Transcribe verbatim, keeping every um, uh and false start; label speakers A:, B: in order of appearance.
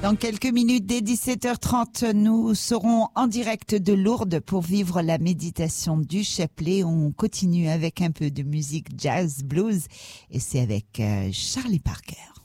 A: Dans quelques minutes, dès dix-sept heures trente, nous serons en direct de Lourdes pour vivre la méditation du chapelet. On continue avec un peu de musique jazz, blues, et c'est avec euh, Charlie Parker.